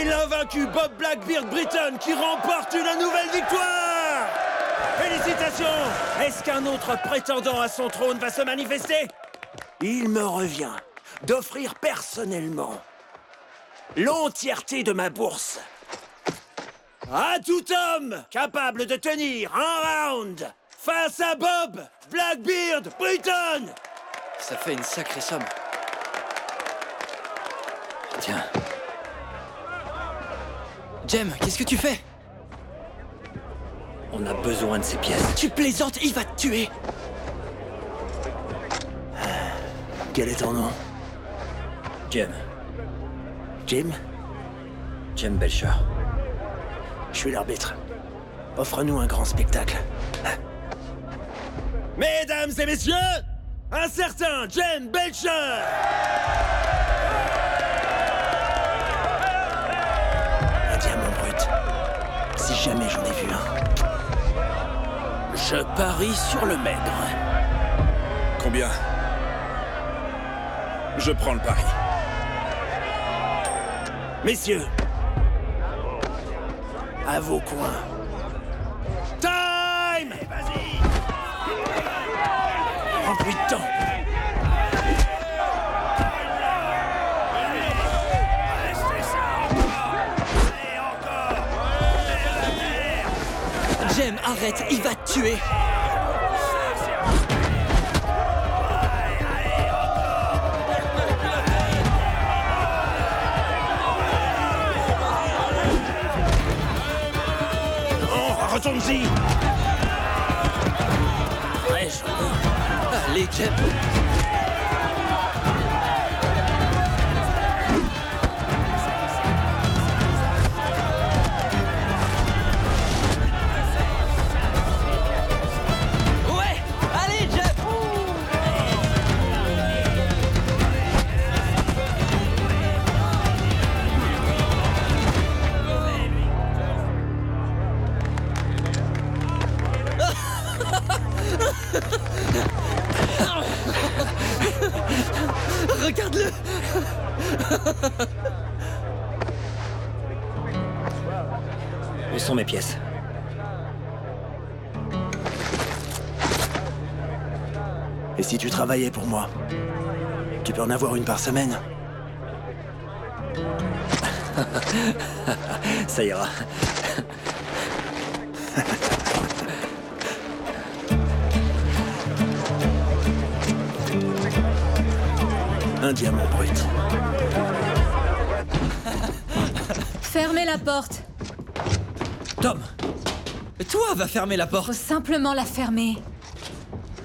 l'invaincu Bob Blackbeard Britton qui remporte une nouvelle victoire! Félicitations! Est-ce qu'un autre prétendant à son trône va se manifester? Il me revient d'offrir personnellement l'entièreté de ma bourse à tout homme capable de tenir un round face à Bob Blackbeard Britton! Ça fait une sacrée somme. Tiens. Jem, qu'est-ce que tu fais? On a besoin de ces pièces. Tu plaisantes, il va te tuer! Quel est ton nom? Jem. Jim? Jem Belcher. Je suis l'arbitre. Offre-nous un grand spectacle. Mesdames et messieurs, un certain Jem Belcher! Un diamant brut. Si jamais j'en ai vu un. Je parie sur le maigre. Combien? Je prends le pari. Messieurs, à vos coins. Time! Vas-y! Prends plus de temps. Jem, arrête, il va te tuer! Retourne-y! Ouais, Allez, Jem! Ouais! Allez, Jem! Regarde-le! Où sont mes pièces? Et si tu travaillais pour moi? Tu peux en avoir une par semaine? Ça ira. Un diamant brut. Fermez la porte. Tom! Toi, va fermer la porte! Faut simplement la fermer.